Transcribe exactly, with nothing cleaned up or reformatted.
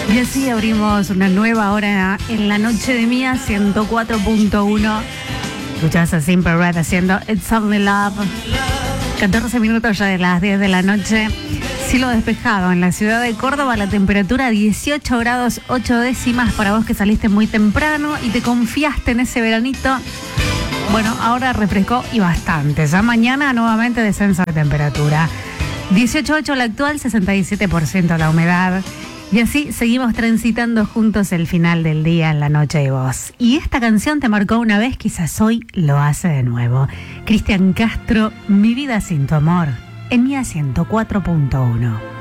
Y así abrimos una nueva hora en la noche de Mía ciento cuatro punto uno. Escuchás a Simple Red haciendo It's Only Love. catorce minutos ya de las diez de la noche. Cielo despejado en la ciudad de Córdoba, la temperatura dieciocho grados ocho décimas para vos que saliste muy temprano y te confiaste en ese veranito. Bueno, ahora refrescó y bastante. Ya mañana nuevamente descenso de temperatura. dieciocho punto ocho la actual, sesenta y siete por ciento la humedad. Y así seguimos transitando juntos el final del día en la noche de voz. Y esta canción te marcó una vez, quizás hoy lo hace de nuevo. Cristian Castro, Mi vida sin tu amor, en Mía ciento cuatro punto uno.